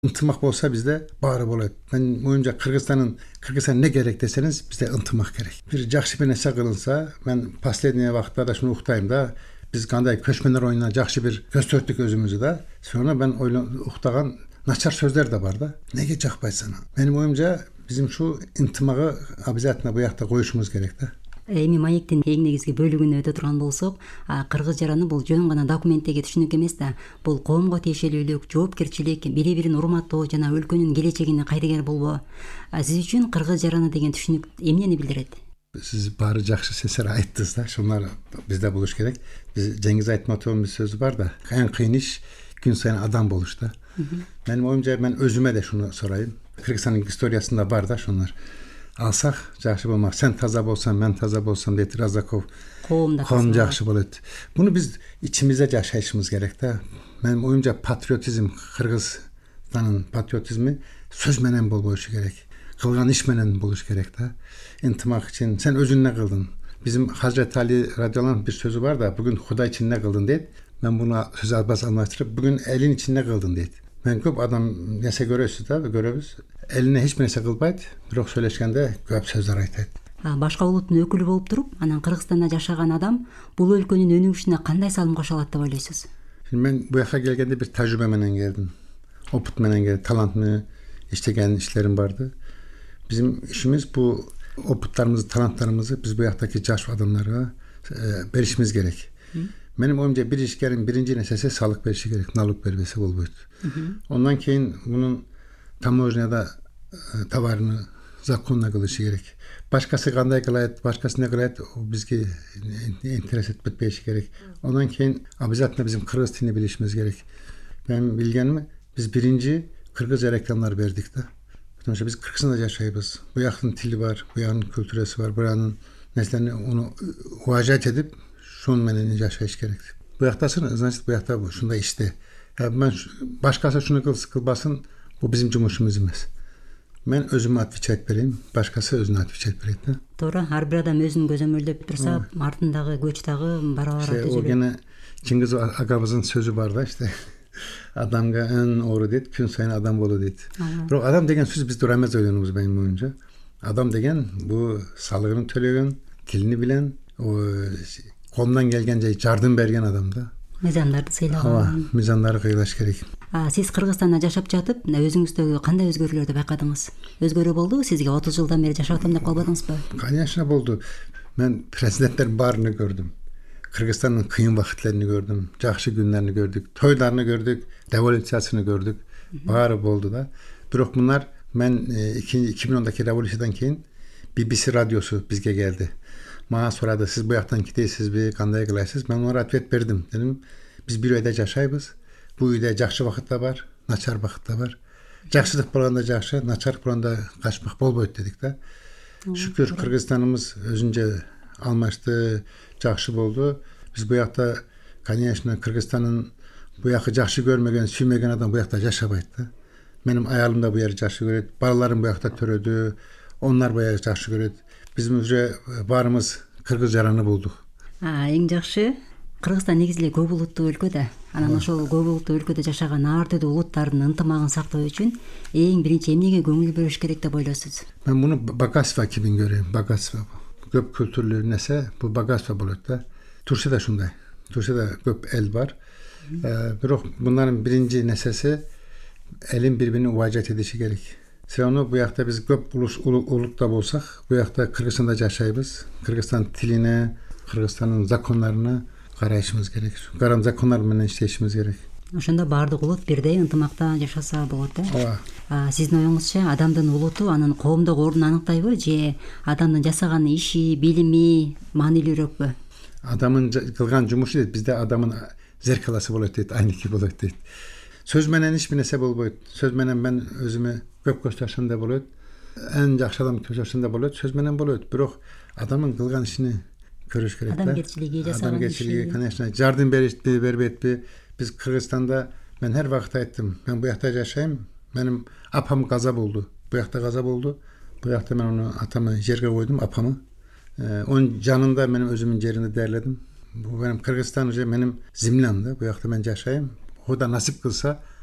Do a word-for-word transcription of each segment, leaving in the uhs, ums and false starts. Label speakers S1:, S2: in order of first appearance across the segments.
S1: ынтымақ болса бізде бары болады. Мен ойымша Кыргызстанның Кыргызстан не керек десеңіз, бізде ынтымақ керек. Бір жақсы бір нәрсе кылынса, мен последний вакытта шуну уктайм да, біз кандай көчмөндөр оюнуна жакшы бир көзтөрттүк өзүмүздү да. Sonra мен уктаган начар сөздөр да бар да. Неге жакпайсың? Менин оюмча bizim şu ынтымагы обязательно буякта коюшубуз керек да.
S2: Эми маектин эң негизги бөлүгүнө өтө турган болсок, кыргыз жараны бул жөн гана документтеги түшүнүк эмес да, бул коомго тиешелүүлүк, жоопкерчилик, бири бирин урматтоо жана өлкөнүн келечегине кайдыгер болбоо. Сиз үчүн кыргыз жараны деген түшүнүк эмнени билдирет?
S1: Сиз баары жакшы сөздөр айттыңыз да, шунар бизде болуш керек. Биз Жеңиз Айтматовдун бир сөзү бар да, эң кыйын иш күн сайын адам болуш да. Менин оюмча мен өзүмө да шуну сурайм. Кыргызстандын историясында бар да шунар. Алсак жакшы болмак. Сен таза болсаң, мен таза болсам дейт Разаков.
S2: Коомда
S1: Коом жакшы болот. Буну биз ичимизде жашашыбыз керек да. Менин оюмча патриотизм, Кыргызстандын патриотизми сөз менен болбошу керек. Кылган иш менен болуш керек да. Ынтымак үчүн сен өзүң эмне кылдың? Bizim Hazreti Ali radıyallahu bir sözü var da, bugün Huda için ne kıldın deyip, ben bunu söz albaz anlaştırıp, bugün elin için ne kıldın deyip. Ben köp adam nese görüyorsunuz da, görüyoruz. Eline hiçbir nese kılbaydı, bir söyleşkende köp sözler aytaydı.
S2: Башка улуттун өкүлү болуп туруп, анан Кыргызстанда жашаган адам бул өлкөнүн өнүгүшүнө кандай салым кошо алат деп ойлойсуз?
S1: Ben bu yaka gelgende bir tecrübe menen geldim. Oput menen geldim, talant mı, iştegen işlerim vardı. Bizim işimiz bu oputlarımızı, talantlarımızı biz bu yaktaki yaş adamlara e, verişimiz gerek. Hı. Benim oyumca bir işlerin birinci nesesi sağlık verişi gerek, naluk vermesi bol boyut. Ondan keyin bunun tamoyada e, tavarını zakonla kılışı gerek. Başkası kanday kılayet, başkası ne kılayet o bizge interes etmesi gerek. Ondan keyin abizatla bizim Kırgız dilini bilişimiz gerek. Ben bilgenimi biz birinci Kırgız reklamlar verdik de. Çünkü biz Kırgızistan'da yaşayız. Bu yakın dili var, bu yakın kültüresi var. Buranın neslerini onu vacayet edip şunun meneni yaşayış gerekti. Bu yaktasın, значит bu yakta bu. Şunda işte. Yani ben başkası şunu kıl sıkılbasın, bu bizim cumhurumuz emez. Ben özüme atviçet vereyim, başkası özüne atviçet vereyim.
S2: Doğru, her bir adam özünü gözömürlep dursa, ardındağı, göçtağı, baralara
S1: işte,
S2: tüzülüyor.
S1: O gene Çingiz Agabız'ın sözü var da işte. Adamga en oğru deyit, gün sayın adam bolu deyit. Bırak adam degen söz biz duramaz oyunumuz benim oyunca. Adam degen bu sağlığını төлеген, tilini bilen, o kolundan gelgence yardım bergen adam da.
S2: Mizandарды сыйлаган.
S1: Mizanları kıylaş gerek.
S2: Siz Kırgızstanda жашап жатып, өзүңүздөгү кандай өзгөрүүлөрдү байкадыңыз? Өзгөрүү болду? Сизге отуз жылдан бери жашап атам деп калбадыңызбы?
S1: Конечно болду. Ben prezidentler barını gördüm. Kırgızistan'ın kıyın vakitlerini gördüm. Жақсы günlerini gördük. Toylarını gördük. Revolüsyasını gördük. Bağırıp oldu da. Bırak bunlar ben iki bin ondaki revolüsyadan keyin B B C radyosu bizge geldi. Bana soradı siz bu yaktan gideysiniz bir kanday kılaysınız. Ben onlara atvet verdim. Dedim biz bir öyle yaşayız. Bu öyle жақсы vakitler var. Naçar vakitler var. Жақсılık bulanda жақсы, naçarlık bulanda kaçmak bol boyut dedik de. Şükür Kırgızistan'ımız özünce almıştı. Жақсы болду. Biz bu yakta конечно Kırgızistan'ın bu yakı жақсы görmegen, süymegen adam bu yakta yaşabaydı. Benim ayalım da bu yeri жақсы görüyordu. Balalarım bu yakta törödü. Onlar bu yeri жақсы görüyordu. Bizim üzere barımız Kırgız yaranı bulduk.
S2: Eң жақсы Кыргызстан негизи эле көп улуттуу өлкө да. Анан ошол көп улуттуу өлкөдө жашаган ар түрдүү улуттардын ынтымагын сактоо үчүн эң биринчи эмнеге көңүл бөлүш керек деп ойлойсуз?
S1: Ben bunu богатство gibi görüyorum. Богатство. Köp kültürlü nese bu bogатство болот da. Türkiye'de şunday. Türkiye'de köp el var. Ee, Bırak bunların birinci nesesi elin birbirini vaciyet edişi gerek. Sen onu bu yakta biz köp ulus ulukta bolsak, bu yakta Kırgızistan'da yaşayız. Kırgızistan tiline, Kırgızistan'ın zakonlarına karayışımız gerek. Karam zakonlar menен işleyişimiz gerek.
S2: Ошондо баардык улут бирдей ынтымакта жашаса болот да.
S1: Ооба.
S2: Сиздин оюңузча адамдын улуту анын коомдогу ордун аныктайбы же адамдын жасаган иши, билими маанилүүрөөкпү?
S1: Adamın kılgan cumuşu deyit, bizde adamın zerkalası bolot deyit, aynıki bolot deyit. Söz menen hiçbir nese bolboyt. Söz menen ben özümü köp göstersen de bolot. En жақсы adam göstersen de bolot. Söz menen bolot. Bırak adamın kılgan işini görüş gerek.
S2: Adam geçiligi,
S1: Adam geçiligi, конечно, yardım beripti, berbetpi. Biz Kırgızistan'da ben her vakit aytdım. Ben bu yakta yaşayayım. Benim apam gazap oldu. Bu yakta gazap oldu. Bu yakta ben onu atamı yerge koydum, apamı. Ee, onun canında benim özümün yerini derledim. Bu benim Kırgızistan benim zimlamdı. Bu yakta ben yaşayayım. O da nasip kılsa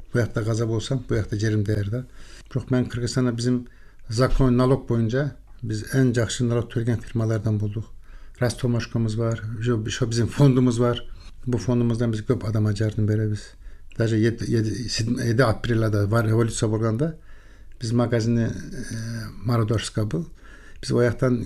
S1: Bu yakta gaza bolsam, bu yakta jerim değerde. Bırak ben Kırgızstan'da bizim zakon nalog boyunca biz en jakşı nalog törgen firmalardan bulduk. Rastomoshkomuz var, şu bizim fondumuz var. Bu fondumuzdan biz köp adama yardım beremiz. Даже yedi aprelda var revolüsiya bolganda biz magazini e, Marodorska bul. Biz o yaktan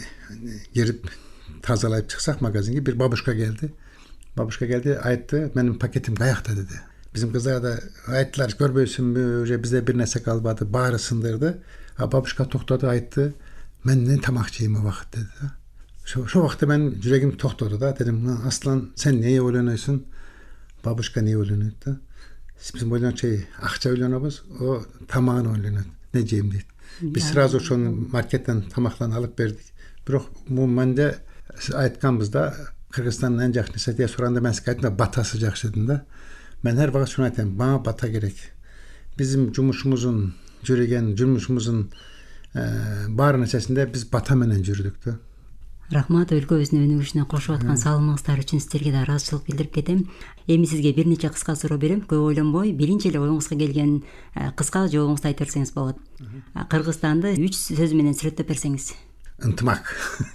S1: girip tazalayıp çıksak magazinge bir babuşka geldi. Babuşka geldi ayıttı benim paketim kayakta dedi. Bizim kızlar da ayıttılar görböysün böyle bize bir nese kalmadı bağrı sındırdı. Ha, babuşka toxtadı ayıttı ben ne tamakçıyım o vakit dedi. Şu, şu vakti ben yüreğim toxtadı da dedim aslan sen neye oylanıyorsun? Babuşka neye oylanıyordu? Bizim oylanan şey akça oylanıyoruz o tamağını oylanıyordu. Ne diyeyim deydi. Biz sırazı şunu marketten tamaklarını alıp verdik. Bırak bu bende aytkanımızda Kırgızistan'ın en jakşı nesi diye soranda ben size aytım batası jakşı dedim de. Ben her vakit şunu aytayım. Bana bata gerek. Bizim cumuşumuzun jürgen, cumuşumuzun e, barın içerisinde biz bata menen jürdük de.
S2: Рахмат өлкөбүздүн өнүгүшүнө кошуп аткан салымыңыздар үчүн сиздерге да ыраазычылык билдирип кетем. Эми сизге бир нече кыска суроо берем. Көп ойлонбой, биринчи эле оюңузга келген кыска жообуңузду айтып берсеңиз болот. Кыргызстанды үч сөз менен сүрөттөп берсеңиз.
S1: Ынтымак.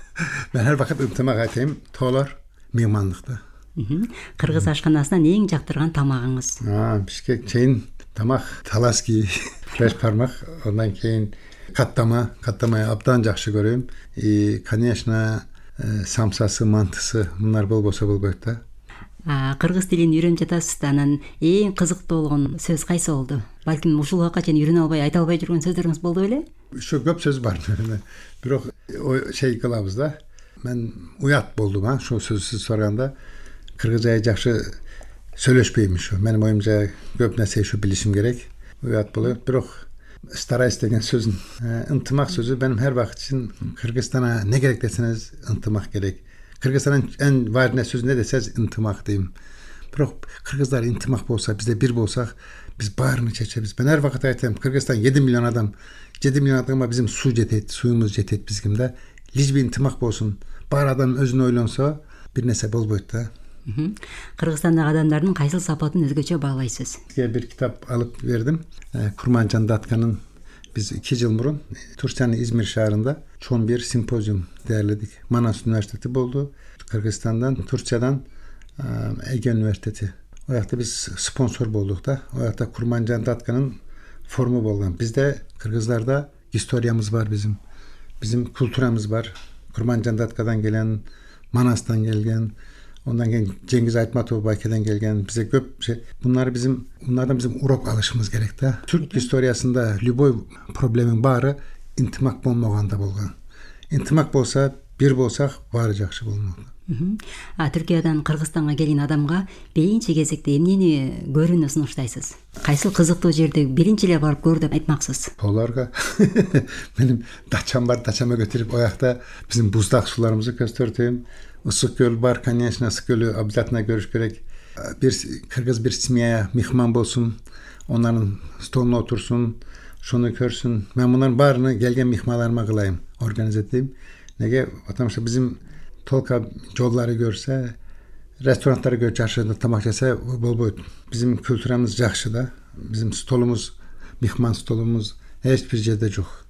S1: Ben her vakit ынтымак айтайм. Тоолор меймандыкты.
S2: Кыргыз ашканасынан эң жактырган тамагыңыз?
S1: А, бишкек чейин тамак таласки, беш пармак, ondan keyin katlama, katlamayı abdan jakşı görüyorum. E, конечно, e, samsası, mantısı bunlar bol bolsa bolбойт да.
S2: Кыргыз тилин үйрөнүп жатасыз да, анан эң кызыктуу болгон сөз кайсы болду? Балким ушул убакка чейин үйрөнө албай, айта албай жүргөн сөздөрүңүз болду беле?
S1: Şu köp söz var. Бирок o şey kılabız da. Ben uyat boldum ha. Şu sözsüz sorganda Kırgızca'ya jakşı söyleşpeymiş şu. Benim oyumca köp nese şu bilişim gerek. Uyat boluyor. Bирок starayız degen sözün ıntımak sözü benim her vakit için Kırgızistan'a ne gerek deseniz ıntımak gerek. Kırgızistan'ın en var ne sözü ne deseniz ıntımak diyeyim. Bирок Kırgızlar ıntımak bolsa bizde bir bolsak biz bağrını çeçebiz. Ben her vakit aytayım Kırgızistan yedi milyon adam yedi milyon adama bizim su jetet, suyumuz jetet bizimde. Licbi ıntımak bolsun. Bağır adam özünü oylonsa bir nese bolboyt da.
S2: Kırgızstandагы адамдардын кайсыл сапатын өзгөчө баалайсыз?
S1: Bir kitap alıp verdim. Kurmancan Datka'nın biz iki yıl burun Türkiye'nin İzmir şehrinde çoğun bir simpozyum değerledik. Manas Üniversitesi oldu. Kırgızistan'dan, Türkiye'den Ege Üniversitesi. O yakta biz sponsor olduk da. O yakta Kurmancan Datka'nın formu bolgan. Bizde Kırgızlarda historiyamız var bizim. Bizim kültürümüz var. Kurmancan Datka'dan gelen, Manas'tan gelen, ondan gelen Cengiz Aytmatov Bayke'den gelen bize köp şey. Bunlar bizim, bunlardan bizim urok alışımız gerek de. Türk historiyasında lüboy problemin barı intimak bolmaganda bolgan. İntimak bolsa, bir bolsak barı jakşı bolmoqda.
S2: Түркиядан Кыргызстанга келген адамга биринчи кезекте эмнени көрүүнү сунуштайсыз? Кайсыл кызыктуу жерди биринчи эле барып көр деп айтмаксыз?
S1: Tolarga benim daçam var, daçama götürüp o yakta bizim buzdak sularımızı göstereyim. Isık göl var, конечно, Isık Gölü обязательно görüş gerek. Bir Kırgız bir simyaya mihman bolsun, onların stoluna otursun, şunu görsün. Ben bunların barını gelgen mihmalarıma kılayım, organize edeyim. Nege vatandaşlar bizim Tolka yolları görse, restoranları görse, çarşıda tamak yese bol boyut. Bizim kültürümüz jakşı da, bizim stolumuz, mihman stolumuz hiçbir yerde yok.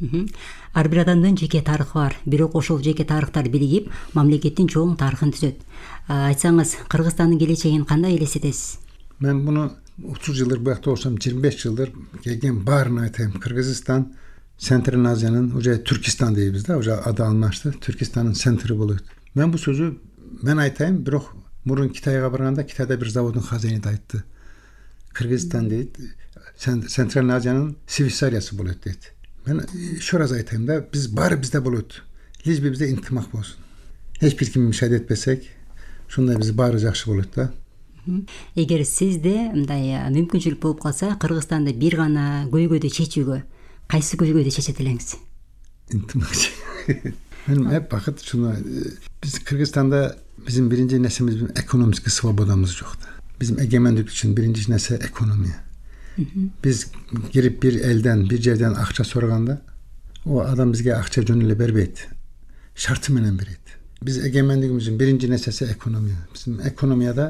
S2: Ар бир адамдын жеке тарыхы бар. Бирок ошол жеке тарыхтар биригип, мамлекеттин чоң тарыхын түзөт. Айтсаңыз, Кыргызстандын келечегин кандай элестетесиz?
S1: Ben bunu otuz yıldır bu yakta olsam yirmi beş yıldır gelgen barını aytayım. Kırgızistan Central Asya'nın hoca Türkistan diye bizde hoca adı almıştı. Türkistan'ın centri buluyor. Ben bu sözü ben aytayım. Bирок murun Kitay'a barganda Kitay'da bir zavodun hazini de ayttı. Kırgızistan deydi. Central Asya'nın Sivisaryası buluyor deydi. Ben şuraz aytayım da biz bari bizde buluyor. Licbi bizde intimak bolsun. Hiçbir kim müşahede etmesek şunda bizi bari jakşı buluyor da.
S2: Эгер сизде мындай мүмкүнчүлүк болуп калса, Кыргызстанды бир гана көйгөйдү чечүүгө, кайсы көйгөйдү чечет элеңиz?
S1: İntimak. Benim hep vakit şuna biz Kırgızistan'da bizim birinci neslimiz ekonomik svobodamız yoktu. Bizim egemenlik için birinci nesle ekonomi. Biz girip bir elden bir yerden akça sorganda o adam bizge akça jönüle berbeyt. Şartı menen bereyt. Biz egemenliğimizin birinci neslesi ekonomi. Bizim ekonomiyada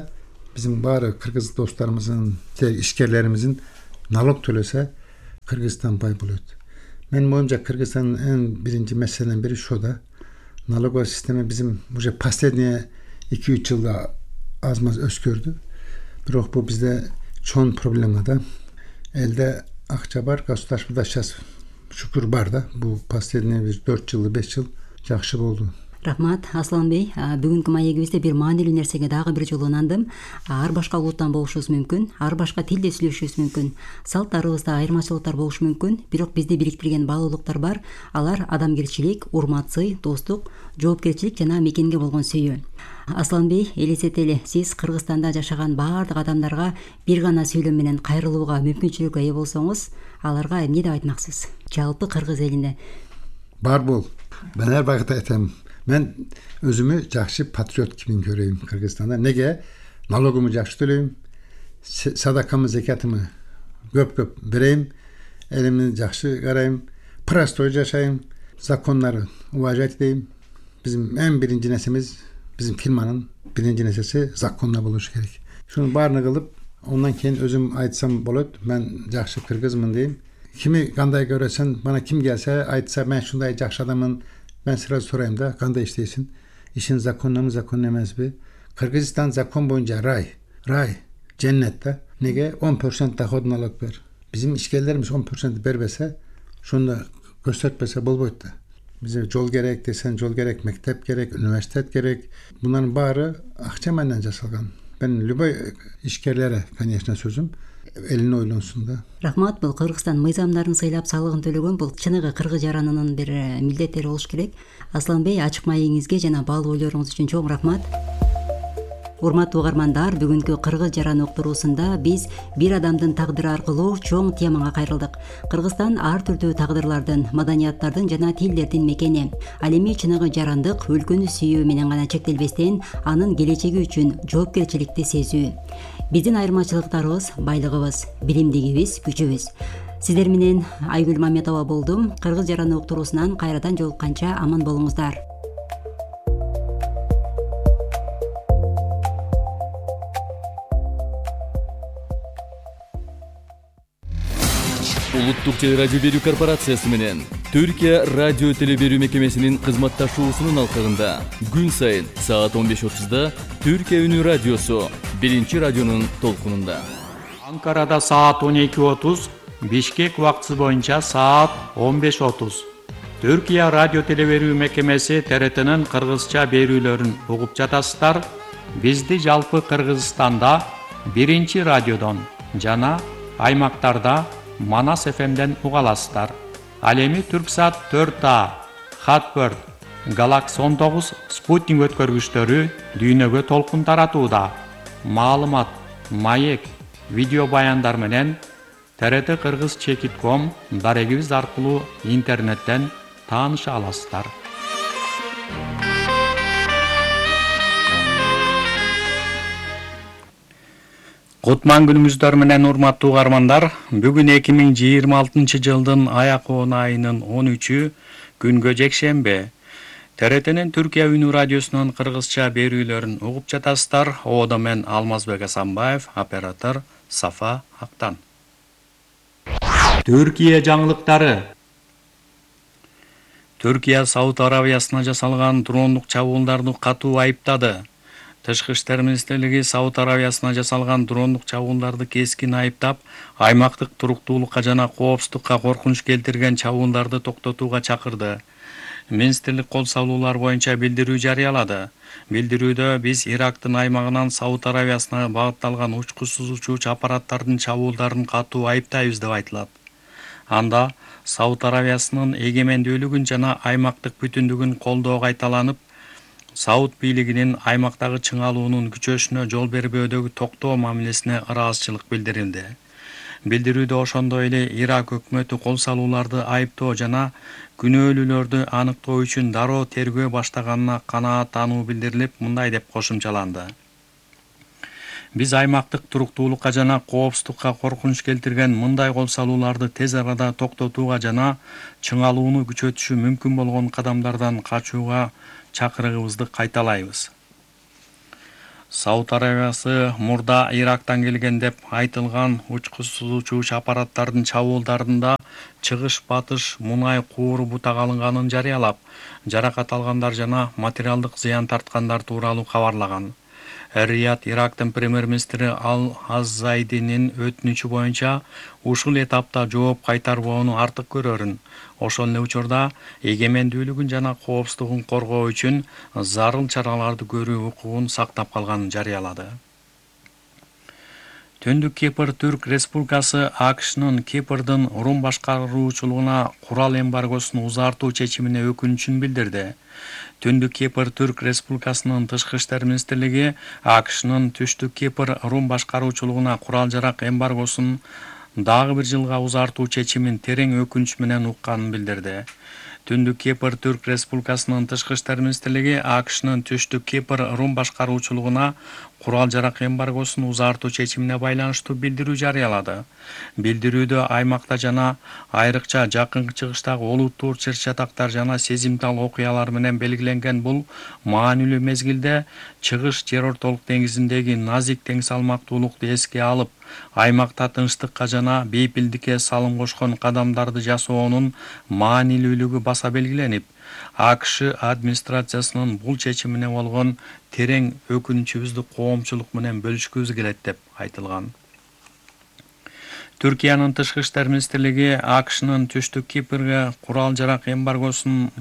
S1: bizim bari Kırgız dostlarımızın, işgərlərimizin nalog төлese Kırgızistan bay buluyordu. Benim oyumca Kırgızistan'ın en birinci meseleden biri şu da, nalog sistemi bizim bu последние iki üç yılda azmaz özgürdü. Biroq bu bizde çoğun problemada elde akça var, gasudarstvoda şas şükür var da bu последние bir dört yılda beş yıl жақшы oldu.
S2: Рахмат, Асланбей. Бүгүнкү маегибизде бир маанилүү нерсеге дагы бир жолу ынандым. Ар башка улуттан болушубуз мүмкүн, ар башка тилде сүйлөшүшүбүз мүмкүн, салттарыбызда айырмачылыктар болушу мүмкүн, бирок бизди бириктирген баалуулуктар бар. Алар адамгерчилик, урмат, сый, достук, жоопкерчилик жана мекенге болгон сүйүү. Асланбей, элестетели, сиз Кыргызстанда жашаган баардык адамдарга бир гана сүйлөм менен кайрылууга мүмкүнчүлүккө ээ болсоңуз, аларга эмне деп айтмаксыз? Жалпы Кыргыз элине.
S1: Бар бол. Ben her vakit etem. Ben özümü жақшы patriot gibi göreyim Kırgızistan'da. Nege? Nalogumu жақшы төлeyim. Sadakamı, zekatımı göp göp vereyim. Elimi жақшы karayım. Prostoy yaşayayım. Zakonları уважать edeyim. Bizim en birinci nesimiz, bizim firmanın birinci nesesi zakonla buluşu gerek. Şunu barını kılıp ondan kendi özüm aytsam bolut. Ben жақшы Kırgızmın diyeyim. Kimi kanday göresen, bana kim gelse aytsa ben şunday жақшы adamın, ben sıra sorayım da kanday işteysin. İşin zakonla mı zakon emez mi? Kırgızistan zakon boyunca ray, ray, cennette. Nege on prosent daha nalog ver. Bizim işgallerimiz on prosent vermese, şunu da göstermese bol boyutta. Bize yol gerek desen, yol gerek, mektep gerek, üniversite gerek. Bunların bari akçamayla jasalgan. Ben любой işgərlərə, конечно, sözüm. Elini ойлонсун да.
S2: Рахмат, бул Кыргызстан мыйзамдарын сыйлап салыгын төлөгөн бул чыныгы кыргыз жаранынын бир милдеттери болуш керек. Асланбей, ачык маегиңизге жана баалуу ойлоруңуз үчүн чоң рахмат. Урматтуу угармандар, бүгүнкү Кыргыз жаран уктуруусунда биз бир адамдын тагдыры аркылуу чоң темага кайрылдык. Кыргызстан ар түрдүү тагдырлардын, маданияттардын жана тилдердин мекени. Ал эми чыныгы жарандык өлкөнү сүйүү менен гана чектелбестен, анын келечеги үчүн жоопкерчиликти сезүү. Биздин айырмачылыктарыбыз байлыгыбыз, билимдигибиз, күчүбүз. Сиздер менен Айгүл Маметова болдум. Кыргыз жараны уктуруусунан кайрадан жолукканча аман болуңуздар.
S3: Улуттук телерадио берүү корпорациясы менен Түркия радио телеберүү мекемесинин кызматташуусунун алкагында күн сайын саат он беш отузда Түркия үнү радиосу биринчи радионун толкунунда.
S4: Анкарада саат он эки отуз, Бишкек убактысы боюнча саат он беш отуз. Түркия радио телеберүү мекемеси Т Р Т'нин кыргызча берүүлөрүн угуп жатасыздар. Бизди жалпы Кыргызстанда биринчи радиодон жана аймактарда Манас эф эмден уга аласыздар. Ал эми Түрксат төрт А, Хатберт, Галакси он тогуз спутник өткөргүчтөрү дүйнөгө толкун таратууда. Маалымат, маек, видео баяндар менен Т Р Т Кыргыз чекит ком дарегибиз аркылуу интернеттен тааныша аласыздар. Кутман күнүңүздөр менен урматтуу угармандар, бүгүн эки миң жыйырма алтынчы жылдын аяк-оон айынын он үчү күнгө жекшембе. Т Р Т'нин Түркия үнү радиосунун кыргызча берүүлөрүн угуп жатасыздар. Оодо мен Алмазбек Асанбаев, оператор Сафа Актан. Түркия жаңылыктары. Түркия Сауд Арабиясына жасалган дрондук чабуулдарды катуу айыптады. Тышкы иштер министрлиги Сауд Арабиясына жасалган дрондук чабуулдарды кескин айыптап, аймактык туруктуулукка жана коопсуздукка коркунуч келтирген чабуулдарды токтотууга чакырды. Министрлик кол салуулар боюнча билдирүү жарыялады. Билдирүүдө биз Ирактын аймагынан Сауд Арабиясына багытталган учкучсуз учуучу аппараттардын чабуулдарын катуу айыптайбыз деп айтылат. Анда Сауд Арабиясынын эгемендүүлүгүн жана аймактык бүтүндүгүн колдоо кайталанып, Сауд бийлигинин аймактагы чыңалуунун күчөшүнө жол бербөөдөгү токтоо мамилесине ыраазычылык билдирилди. Билдирүүдө ошондой эле Ирак өкмөтү кол салууларды айыптоо жана күнөөлүүлөрдү аныктоо үчүн дароо тергөө баштаганына канааттануу билдирилип, мындай деп кошумчаланды. Биз аймактык туруктуулукка жана коопсуздукка коркунуч келтирген мындай кол салууларды тез арада токтотууга жана чыңалууну күчөтүшү мүмкүн болгон кадамдардан качууга чакырыгыбызды кайталайбыз. Сауд Арабиясы мурда Ирактан келген деп айтылган учкучсуз учуучу аппараттардын чабуулдарында чыгыш батыш мунай кууру бутак алынганын жарыялап, жаракат алгандар жана материалдык зыян тарткандар тууралуу кабарлаган. Эр-Рияд Ирактын премьер-министри Ал-Аззайдинин өтүнүчү боюнча ушул этапта жооп кайтарбоону артык көрөрүн. Ошол эле учурда эгемендүүлүгүн жана коопсуздугун коргоо үчүн зарыл чараларды көрүү укугун сактап калганын жарыялады. Түндүк Кипр Түрк Республикасы АКШнын Кипрдын Рум башкаруучулугуна курал эмбаргосун узартуу чечимине өкүнүчүн билдирди. Түндүк Кипр Түрк Республикасынын тышкы иштер министрлиги АКШнын Түштүк Кипр Рум башкаруучулугуна курал-жарак эмбаргосун дагы бир жылга узартуу чечимин терең өкүнүч менен укканын билдирди. Түндүк Кипр Түрк Республикасынын тышкы иштер министрлиги АКШнын Түштүк Кипр Рум башкаруучулугуна курал-жарак эмбаргосун узартуу чечимине байланыштуу билдирүү жарыялады. Билдирүүдө аймакта жана айрыкча жакынкы чыгыштагы олуттуу чыр-чатактар жана сезимтал окуялар менен белгиленген бул маанилүү мезгилде чыгыш жер ортолук деңизиндеги назик тең салмактуулукту эске алып, аймакта тынчтыкка жана бейпилдикке салым кошкон кадамдарды жасоонун маанилүүлүгү баса белгиленип, АКШ администрациясынын бул чечимине болгон терең өкүнүчүбүздү коомчулук менен бөлүшкүбүз келет деп айтылган. Түркиянын тышкы иштер министрлиги АКШнын Түштүк Кипрге курал-жарак эмбаргосун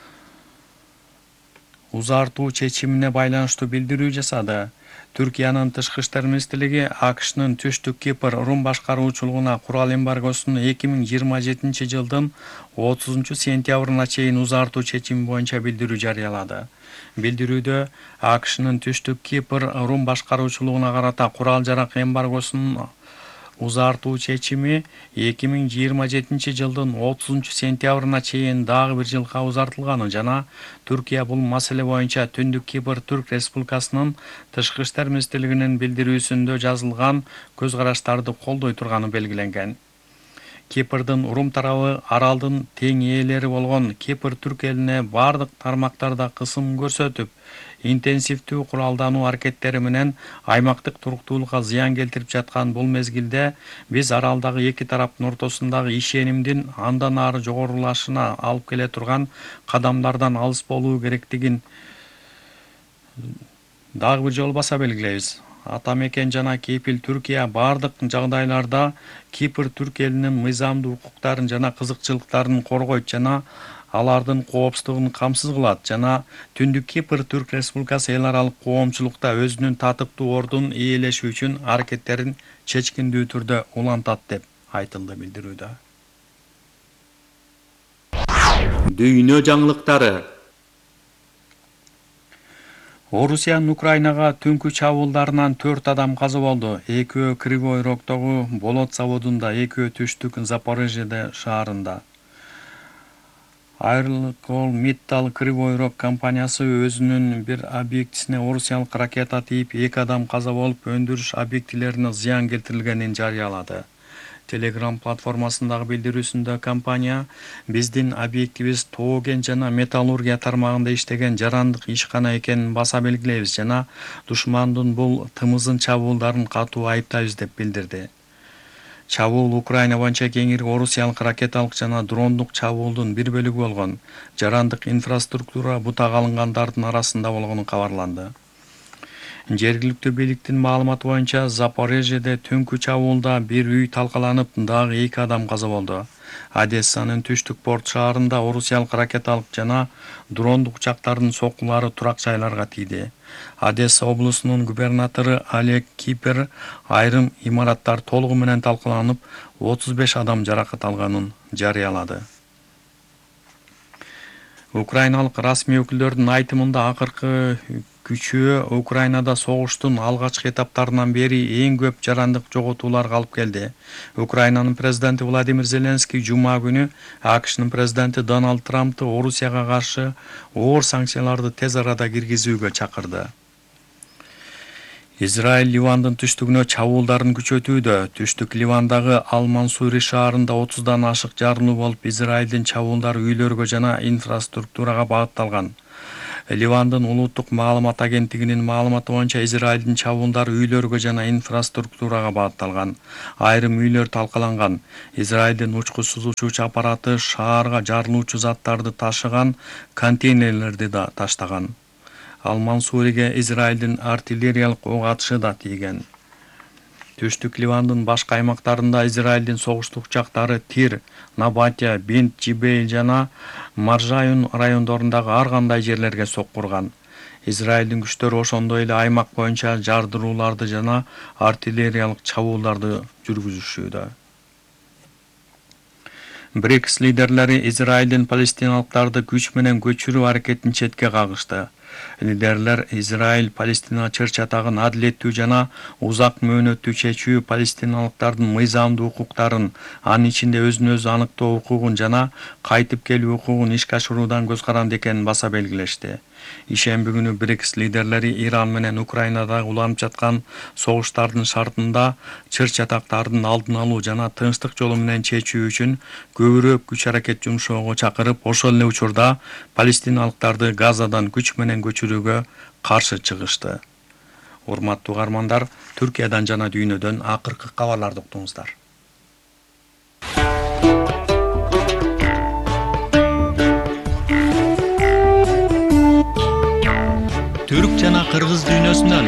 S4: узартуу чечимине байланыштуу билдирүү жасады. Түркиянын тышкы иштер министрлиги АКШнын Түштүк Кипр Рум башкаруучулугуна курал эмбаргосун эки миң жыйырма жетинчи жылдын отузунчу сентябрына чейин узартуу чечими боюнча билдирүү жарыялады. Билдирүүдө АКШнын Түштүк Кипр Рум башкаруучулугуна карата курал-жарак эмбаргосун узартуу чечими эки миң жыйырма жетинчи жылдын отузунчу сентябрына чейин дагы бир жылга узартылганын жана Түркия бул маселе боюнча Түндүк Кипр Түрк Республикасынын тышкы иштер министрлигинин билдирүүсүндө жазылган көз караштарды колдой турганы белгиленген. Кипрдын Рум тарабы аралдын тең ээлери болгон Кипр Түрк элине бардык тармактарда кысым көрсөтүп, интенсивдүү куралдануу аракеттери менен аймактык туруктуулукка зыян келтирип жаткан бул мезгилде биз аралдагы эки тараптын ортосундагы ишенимдин андан ары жогорулашына алып келе турган кадамдардан алыс болуу керектигин дагы бир жолу баса белгилейбиз. Ата мекен жана кепил Түркия бардык жагдайларда Кипр Түрк элинин мыйзамдуу укуктарын жана кызыкчылыктарын коргойт жана алардын коопсуздугун камсыз кылат жана Түндүк Кипр Түрк Республикасы эл аралык коомчулукта өзүнүн татыктуу ордун ээлеши үчүн аракеттерин чечкиндүү түрдө улантат деп айтылды билдирүүдө. Дүйнө жаңылыктары. Орусиянын Украинага түнкү чабуулдарынан төрт адам каза болду. Экөө Кривой Рогдогу болот заводунда, экөө түштүк Запорожье шаарында. Айркол Миттал Кривой Рог компаниясы өзүнүн бир объектисине орусиялык ракета тийип, эки адам каза болуп, өндүрүш объектилерине зыян келтирилгенин жарыялады. Telegram платформасындагы билдирүүсүндө компания биздин объектибиз тоо кен жана металлургия тармагында иштеген жарандык ишкана экенин баса белгилейбиз жана душмандын бул тымызын чабуулдарын катуу айыптайбыз деп билдирди. Чабуул Украина боюнча кеңирги орусиялык ракеталык жана дрондук чабуулдун бир бөлүгү болгон. Жарандык инфраструктура бутак алынгандардын арасында болгону кабарланды. Жергиликтүү бийликтин маалыматы боюнча Запорежьеде түнкү чабуулда бир үй талкаланып, дагы эки адам каза болду. Одессанын түштүк порт шаарында орусиялык ракеталык жана дрондук учактардын соккулары турак жайларга тийди. Одесса облусунун губернатору Олег Кипер айрым имараттар толугу менен талкаланып, отуз беш адам жаракат алганын жарыялады. Украиналык расмий өкүлдөрдүн айтымында акыркы күчөө Украинада согуштун алгачкы этаптарынан бери эң көп жарандык жоготууларга алып келди. Украинанын президенти Владимир Зеленский жума күнү АКШнын президенти Дональд Трампты Орусияга каршы оор санкцияларды тез арада киргизүүгө чакырды. Израиль Ливандын түштүгүнө чабуулдарын күчөтүүдө. Түштүк Ливандагы Ал-Мансури шаарында отуздан ашык жарылуу болуп, Израилдин чабуулдары үйлөргө жана инфраструктурага багытталган. Ливандын улуттук маалымат агенттигинин маалыматы боюнча Израилдин чабуулдары үйлөргө жана инфраструктурага багытталган. Айрым үйлөр талкаланган. Израилдин учкучсуз учуучу аппараты шаарга жарылуучу заттарды ташыган контейнерлерди да таштаган. Ал Мансуриге Израилдин артиллериялык ок атышы да тийген. Түштүк Ливандын башка аймактарында Израилдин согуштук учактары Тир, Набатия, Бент Жибейл жана Маржайун райондорундагы ар кандай жерлерге соккурган. Израилдин күчтөрү ошондой эле аймак боюнча жардырууларды жана артиллериялык чабуулдарды жүргүзүшүүдө. БРИКС лидерлери Израилдин палестиналыктарды күч менен көчүрүү аракетин четке кагышты. Лидерлер Израиль Палестина чыр-чатагын адилеттүү жана узак мөөнөттүү чечүү палестиналыктардын мыйзамдуу укуктарын, анын ичинде өзүн өзү аныктоо укугун жана кайтып келүү укугун ишке ашыруудан көз каранды экенин баса белгилешти. Ишемби күнү БРИКС лидерлери Иран менен Украинада уланып жаткан согуштардын шартында чыр-чатактардын алдын алуу жана тынчтык жолу менен чечүү үчүн көбүрөөк күч аракет жумшоого чакырып, ошол эле учурда палестиналыктарды Газадан күч менен көчүрүүгө каршы чыгышты. Урматтуу угармандар, Түркиядан жана дүйнөдөн акыркы кабарларды уктуңуздар. Түрк жана кыргыз дүйнөсүнөн.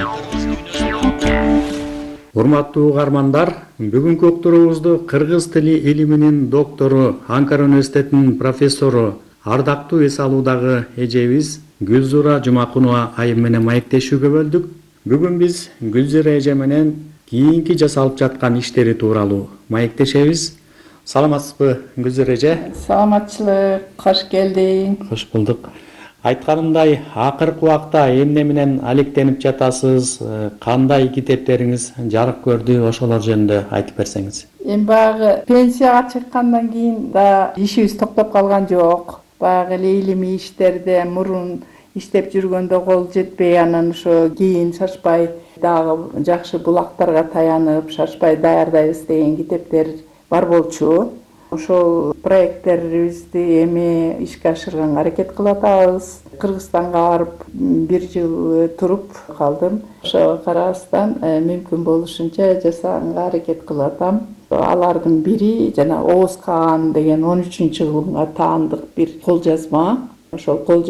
S5: Урматтуу угармандар, бүгүнкү уктуруубузду кыргыз тили илиминин доктору, Анкара университетинин профессору, ардактуу эс алуудагы эжебиз Гүлзура Жумакунова айым менен маектешүүгө бөлдүк. Бүгүн биз Гүлзура эже менен кийинки жасалып жаткан иштери тууралуу маектешебиз. Саламатсызбы, Гүлзура эже?
S6: Саламатчылык, кош келдиң.
S5: Кош булдук. Айтканымдай, акыркы убакта эмне менен алектенип жатасыз, кандай китептериңиз жарык көрдү, ошолор жөнүндө айтып берсеңиз.
S6: Эми баягы пенсияга чыккандан кийин да ишибиз токтоп калган жок. Баягы эле илимий иштерде мурун иштеп жүргөндө кол жетпей, анан ошо кийин шашпай дагы жакшы булактарга таянып, шашпай даярдайбыз деген китептер бар болчу. Ошол проекттерибизди эми ишке ашырганга аракет кылып атабыз. Кыргызстанга барып бир жыл туруп калдым. Ошого карабастан мүмкүн болушунча жасаганга аракет кылып атам. Алардын бири жана Оғуз Каан деген он үчүнчү кылымга таандык бир кол жазма. Ошол кол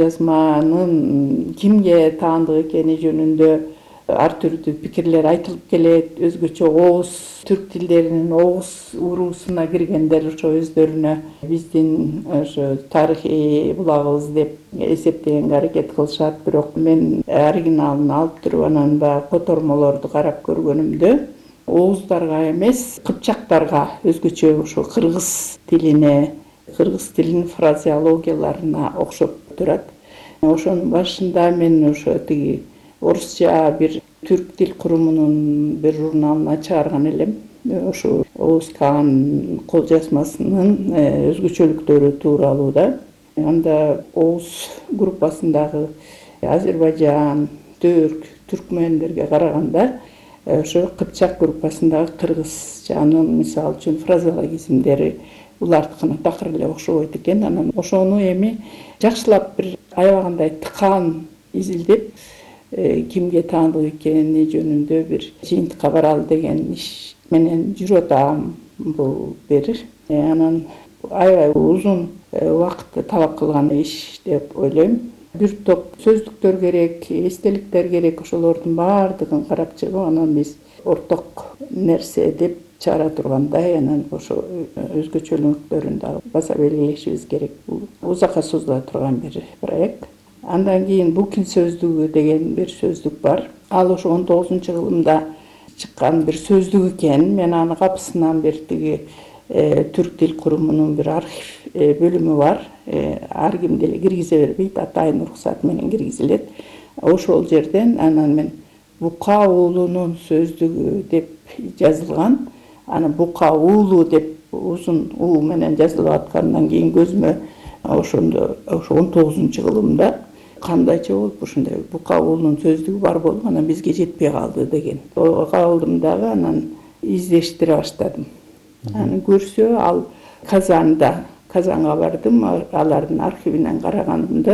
S6: жазманын кимге таандык экени жөнүндө ар түрдүү пикирлер айтылып келет. Өзгөчө Оғуз түрк тилдеринин Оғуз уруусуна киргендер ошо өздөрүнө биздин ошо тарыхый булагыбыз деп эсептегенге аракет кылышат. Бирок мен оригиналын алып туруп анан баягы котормолорду карап көргөнүмдө Оғуздарга эмес, кыпчактарга, өзгөчө ошо кыргыз тилине, кыргыз тилинин фразеологияларына окшоп турат. Ошонун башында мен ошо тиги орусча бир түрк тил курумунун бир журналына чыгарган элем. Ошо Оғуз Каан кол жазмасынын өзгөчөлүктөрү тууралуу да. Анда Оғуз группасындагы Азербайжан, Түрк, түркмендерге караганда ошо кыпчак группасындагы кыргызчанын мисалы үчүн фразеологизмдери улардыкына такыр эле окшобойт экен. Анан ошону эми жакшылап бир аябагандай тыкаан изилдеп, кимге таандык экени жөнүндө бир жыйынтыкка баралы деген иш менен жүрүп атам бул бир. Анан аябай узун убакытты талап кылган иш деп ойлойм. Бир топ сөздүктөр керек, эстеликтер керек, ошолордун баардыгын карап чыгып, анан биз орток нерсе деп чыгара тургандай, анан ошо өзгөчөлүктөрүн дагы баса белгилешибиз керек. Бул узакка созула турган бир проект. Андан кийин Букин сөздүгү деген бир сөздүк бар. Ал ошо он тогузунчу кылымда чыккан бир сөздүк экен. Мен аны капысынан бир тиги түрк тил курумунун бир архив бөлүмү бар. Ар ким деле киргизе бербейт, атайын уруксат менен киргизилет. Ошол жерден анан мен Бука уулунун сөздүгү деп жазылган. Аны Бука уулу деп узун уу менен жазылып аткандан кийин көзүмө ошондо ошо он тогузунчу кылымда кандайча болуп ушундай Бука уулунун сөздүгү бар болуп, анан бизге жетпей калды деген. Ого калдым дагы, анан издештире баштадым. Аны көрсө ал Казанда, Казанга бардым, алардын архивинен карагандымда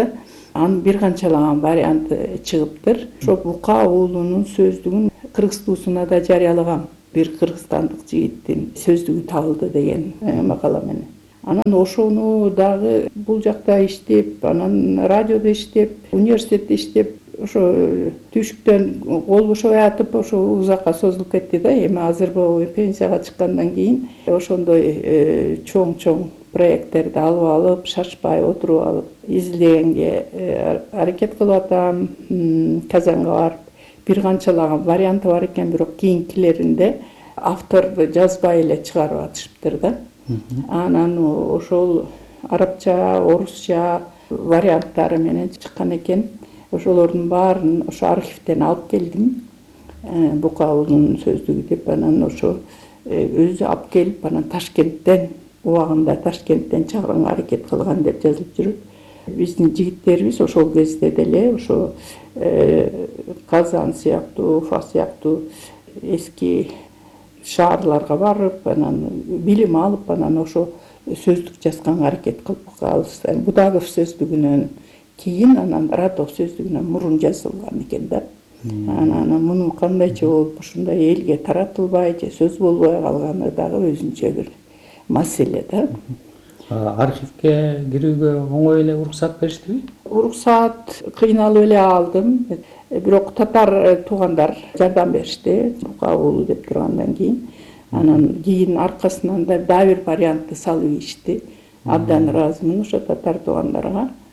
S6: анын бир канчалаган варианты чыгыптыр. Ошо Бука уулунун сөздүгүн кыргыз туусуна да жарыялагам. Бир кыргызстандык жигиттин сөздүгү табылды деген макала менен. Анан ошону дагы бул жакта иштеп, анан радиодо иштеп, университетте иштеп, ошо түйшүктөн кол бошобой атып, ошо узакка созулуп кетти да. Эми азыр пенсияга чыккандан кийин ошондой чоң-чоң проекттерди алып алып, шашпай отуруп алып, изилдегенге аракет кылып атам. Казанга барып, бир канчалаган варианты бар экен, бирок кийинкилеринде авторду жазбай эле чыгарып атышыптыр да. Анан ошол арабча, орусча варианттары менен чыккан экен. Ошолордун баарын ошо архивден алып келдим. Бука уулунун сөздүгү деп, анан ошо өзү алып келип, анан Ташкенттен, убагында Ташкенттен чыгарганга аракет кылган деп жазылып жүрөт. Биздин жигиттерибиз ошол кезде деле ошо Казан сыяктуу, Уфа сыяктуу эски шаарларга барып, анан билим алып, анан ошо сөздүк жазганга аракет кылып калышты. Будагов сөздүгүнөн кийин, анан Радов сөздүгүнөн мурун жазылган экен да. Анан муну кандайча болуп ушундай элге таратылбай же сөз болбой калганы дагы өзүнчө бир маселе да.
S5: Архивге кирүүгө оңой эле уруксат бериштиби?
S6: Уруксат кыйналып эле алдым. Бирок татар туугандар жардам беришти, Бука уулу деп тургандан кийин. Анан кийин аркасынан да дагы бир вариантты салып ийишти. Абдан ыраазымын ошо татар туугандарга.